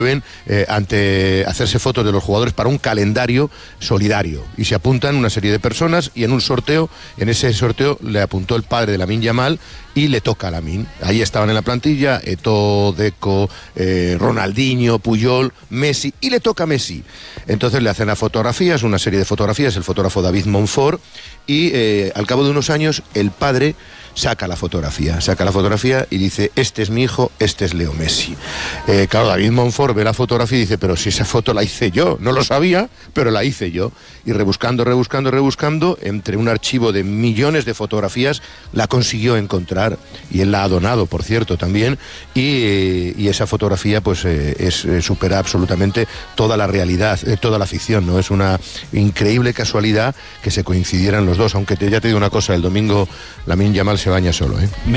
ante hacerse fotos de los jugadores para un calendario solidario y se apuntan una serie de personas y en ese sorteo le apuntó el padre de Lamine Yamal y le toca a Lamine. Ahí estaban en la plantilla Eto'o, Deco, Ronaldinho, Puyol, Messi, y le toca a Messi. Entonces le hacen las fotografías, una serie de fotografías, el fotógrafo David Monfort, y al cabo de unos años el padre saca la fotografía y dice: este es mi hijo, este es Leo Messi. Claro, David Monfort ve la fotografía y dice: pero si esa foto la hice yo, no lo sabía, pero la hice yo. Y rebuscando, entre un archivo de millones de fotografías, la consiguió encontrar, y él la ha donado, por cierto, también, y esa fotografía pues supera absolutamente toda la realidad, toda la ficción, ¿no? Es una increíble casualidad que se coincidieran los dos, aunque ya te digo una cosa, el domingo Lamine Yamal se baña solo, ¿eh? Me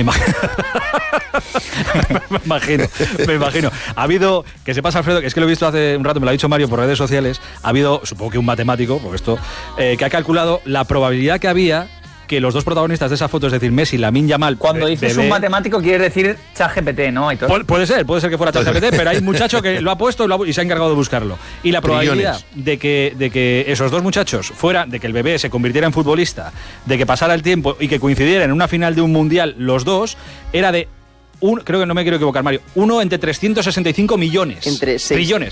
imagino. Ha habido, que sepas, Alfredo, que es que lo he visto hace un rato, me lo ha dicho Mario por redes sociales, ha habido, supongo que un matemático, porque esto, que ha calculado la probabilidad que había que los dos protagonistas de esa foto, es decir, Messi y Lamine Yamal... Cuando dices un matemático quieres decir ChatGPT, ¿no? Puede ser que fuera ChatGPT, pero hay un muchacho que lo ha puesto y se ha encargado de buscarlo. Y la probabilidad de que esos dos muchachos de que el bebé se convirtiera en futbolista, de que pasara el tiempo y que coincidieran en una final de un mundial los dos, era de... creo que no me quiero equivocar, Mario. Uno entre 365 millones. Trillones.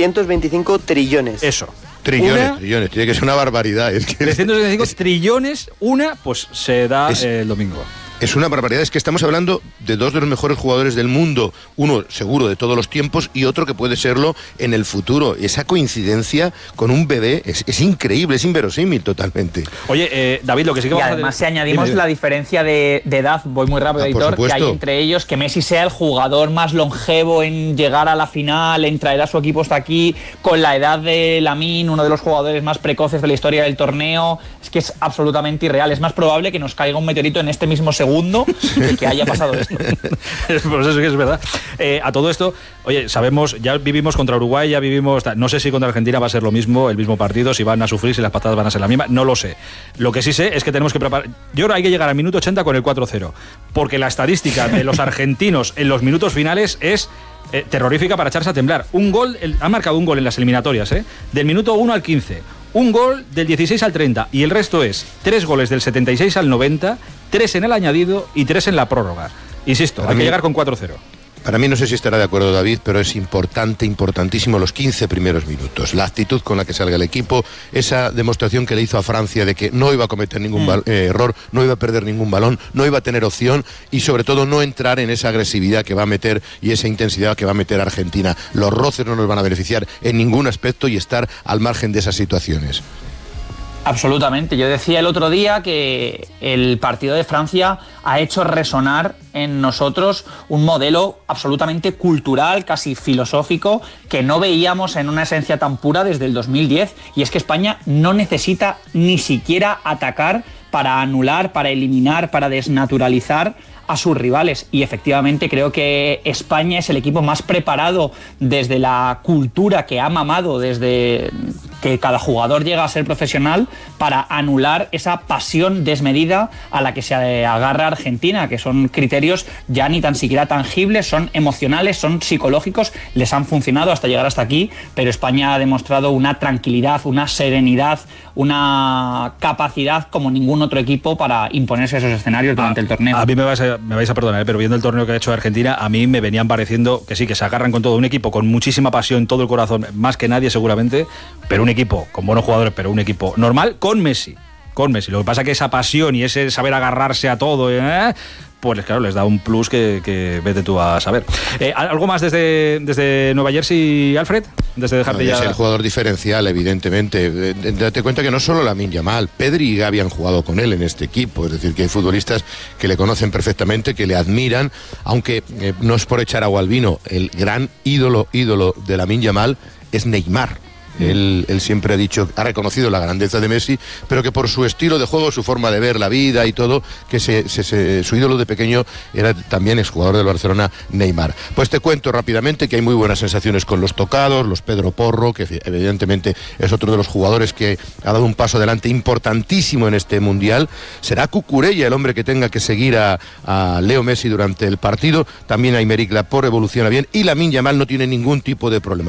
625 trillones. Eso. Trillones. Tiene que ser una barbaridad. Es que 365 trillones, pues se da el domingo. Es una barbaridad, es que estamos hablando de dos de los mejores jugadores del mundo, uno seguro de todos los tiempos y otro que puede serlo en el futuro. Esa coincidencia con un bebé es increíble, es inverosímil totalmente. Oye, David, lo que sí que vamos a... Y además si añadimos la diferencia de edad, voy muy rápido, editor, que hay entre ellos, que Messi sea el jugador más longevo en llegar a la final, en traer a su equipo hasta aquí, con la edad de Lamine, uno de los jugadores más precoces de la historia del torneo, es que es absolutamente irreal. Es más probable que nos caiga un meteorito en este mismo segundo que haya pasado esto. Pues eso que es verdad. A todo esto, oye, sabemos, ya vivimos contra Uruguay, ya vivimos... No sé si contra Argentina va a ser lo mismo, el mismo partido, si van a sufrir, si las patadas van a ser las mismas, no lo sé. Lo que sí sé es que tenemos que preparar... Yo creo que hay que llegar al minuto 80 con el 4-0, porque la estadística de los argentinos en los minutos finales es... terrorífica para echarse a temblar. Han marcado un gol en las eliminatorias, del minuto 1 al 15, un gol del 16 al 30, y el resto es 3 goles del 76 al 90, 3 en el añadido y 3 en la prórroga. Insisto, hay que llegar con 4-0. Para mí, no sé si estará de acuerdo David, pero es importantísimo los 15 primeros minutos. La actitud con la que salga el equipo, esa demostración que le hizo a Francia de que no iba a cometer ningún error, no iba a perder ningún balón, no iba a tener opción y sobre todo no entrar en esa agresividad que va a meter y esa intensidad que va a meter Argentina. Los roces no nos van a beneficiar en ningún aspecto y estar al margen de esas situaciones. Absolutamente. Yo decía el otro día que el partido de Francia ha hecho resonar en nosotros un modelo absolutamente cultural, casi filosófico, que no veíamos en una esencia tan pura desde el 2010. Y es que España no necesita ni siquiera atacar para anular, para eliminar, para desnaturalizar a sus rivales, y efectivamente creo que España es el equipo más preparado desde la cultura que ha mamado desde que cada jugador llega a ser profesional para anular esa pasión desmedida a la que se agarra Argentina, que son criterios ya ni tan siquiera tangibles, son emocionales, son psicológicos, les han funcionado hasta llegar hasta aquí, pero España ha demostrado una tranquilidad, una serenidad, una capacidad como ningún otro equipo para imponerse a esos escenarios durante el torneo. A mí me vais a perdonar, pero viendo el torneo que ha hecho Argentina, a mí me venían pareciendo que sí, que se agarran con todo, un equipo con muchísima pasión, todo el corazón, más que nadie seguramente, pero un equipo con buenos jugadores, pero un equipo normal con Messi. Lo que pasa es que esa pasión y ese saber agarrarse a todo, pues claro, les da un plus que vete tú a saber. ¿Algo más desde Nueva Jersey, Alfred? Desde dejarte ya... Es el jugador diferencial, evidentemente. Date cuenta que no solo Lamine Yamal, Pedri y Gavi han jugado con él en este equipo. Es decir, que hay futbolistas que le conocen perfectamente, que le admiran, aunque no es por echar agua al vino, el gran ídolo de Lamine Yamal es Neymar. Él siempre ha reconocido la grandeza de Messi, pero que por su estilo de juego, su forma de ver la vida y todo, que su ídolo de pequeño era también exjugador del Barcelona, Neymar. Pues te cuento rápidamente que hay muy buenas sensaciones con los tocados, los Pedro Porro, que evidentemente es otro de los jugadores que ha dado un paso adelante importantísimo en este Mundial. Será Cucurella el hombre que tenga que seguir a Leo Messi durante el partido. También Aymeric Laporte evoluciona bien y Lamine Yamal no tiene ningún tipo de problema.